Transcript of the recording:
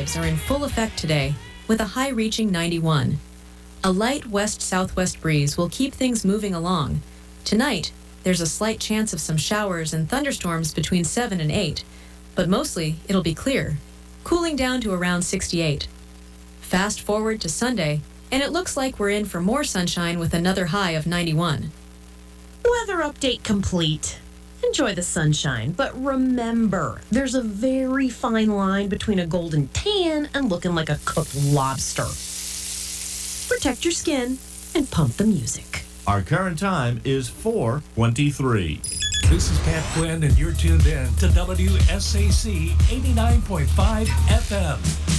vibes are in full effect today, with a high reaching 91. A light west-southwest breeze will keep things moving along. Tonight, there's a slight chance of some showers and thunderstorms between 7 and 8, but mostly it'll be clear, cooling down to around 68. Fast forward to Sunday, and it looks like we're in for more sunshine with another high of 91. Weather update complete. Enjoy the sunshine, but remember, there's a very fine line between a golden tan and looking like a cooked lobster. Protect your skin and pump the music. Our current time is 4:23. This is Pat Quinn, and you're tuned in to WSAC 89.5 FM.